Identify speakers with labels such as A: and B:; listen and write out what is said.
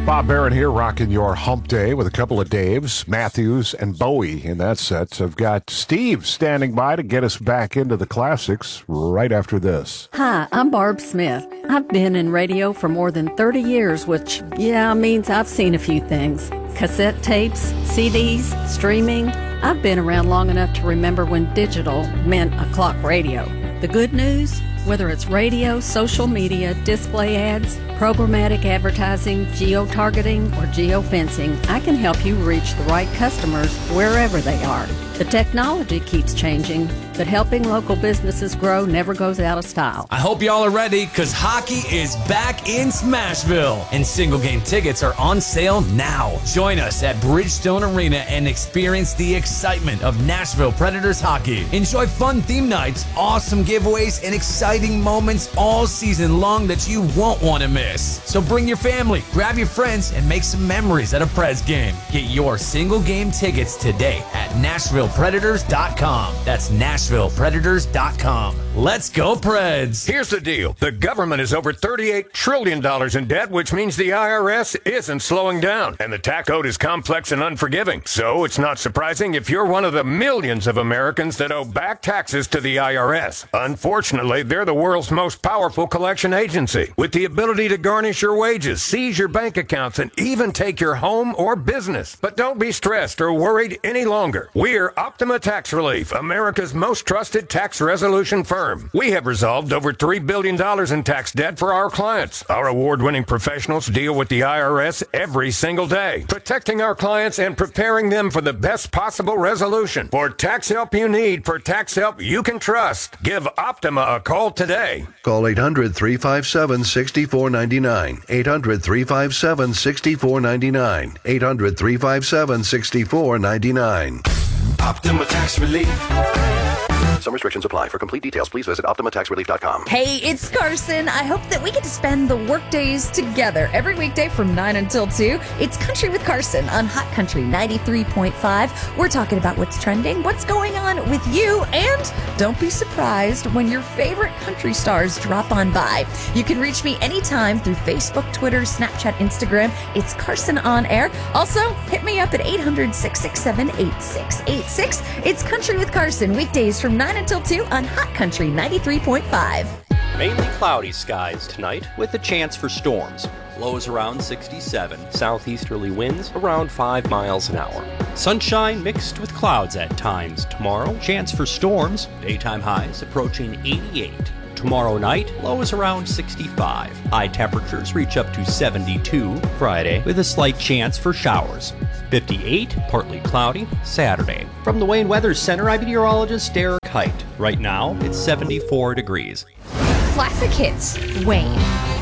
A: Bob Barron here, rocking your hump day with a couple of Daves, Matthews, and Bowie in that set. So I've got Steve standing by to get us back into the classics right after this.
B: Hi, I'm Barb Smith. I've been in radio for more than 30 years, which, means I've seen a few things. Cassette tapes, CDs, streaming. I've been around long enough to remember when digital meant a clock radio. The good news? Whether it's radio, social media, display ads, programmatic advertising, geo-targeting, or geo-fencing, I can help you reach the right customers wherever they are. The technology keeps changing, but helping local businesses grow never goes out of style.
C: I hope y'all are ready, because hockey is back in Smashville, and single game tickets are on sale now. Join us at Bridgestone Arena and experience the excitement of Nashville Predators hockey. Enjoy fun theme nights, awesome giveaways, and exciting moments all season long that you won't want to miss. So bring your family, grab your friends, and make some memories at a Preds game. Get your single game tickets today at NashvillePredators.com. That's NashvillePredators.com. Let's go, Preds!
D: Here's the deal. The government is over $38 trillion in debt, which means the IRS isn't slowing down. And the tax code is complex and unforgiving. So it's not surprising if you're one of the millions of Americans that owe back taxes to the IRS. Unfortunately, they're the world's most powerful collection agency, with the ability to garnish your wages, seize your bank accounts, and even take your home or business. But don't be stressed or worried any longer. We're Optima Tax Relief, America's most trusted tax resolution firm. We have resolved over $3 billion in tax debt for our clients. Our award-winning professionals deal with the IRS every single day, protecting our clients and preparing them for the best possible resolution. For tax help you need, for tax help you can trust, give Optima a call today.
E: Call 800-357-6499. 800-357-6499. 800-357-6499.
F: Optima Tax Relief.
E: Some restrictions apply. For complete details, please visit OptimaTaxRelief.com.
G: Hey, it's Carson. I hope that we get to spend the work days together every weekday from 9 until 2. It's Country with Carson on Hot Country 93.5. We're talking about what's trending, what's going on with you, and don't be surprised when your favorite country stars drop on by. You can reach me anytime through Facebook, Twitter, Snapchat, Instagram. It's Carson On Air. Also, hit me up at 800-667-8686. It's Country with Carson, weekdays from 9 until 2 on Hot Country 93.5.
H: Mainly cloudy skies tonight with a chance for storms. Lows around 67. Southeasterly winds around 5 miles an hour. Sunshine mixed with clouds at times tomorrow. Chance for storms. Daytime highs approaching 88. Tomorrow night, lows around 65. High temperatures reach up to 72 Friday with a slight chance for showers. 58, partly cloudy, Saturday. From the Wayne Weather Center, I'm meteorologist Derek Height. Right now, it's 74 degrees.
G: Classic hits, Wayne.